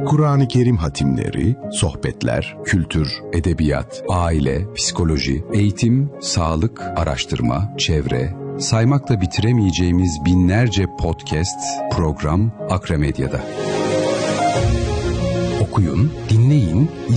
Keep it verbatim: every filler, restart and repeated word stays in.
Kur'an-ı Kerim hatimleri, sohbetler, kültür, edebiyat, aile, psikoloji, eğitim, sağlık, araştırma, çevre, saymakla bitiremeyeceğimiz binlerce podcast, program Akra Medya'da. Okuyun, dinleyin,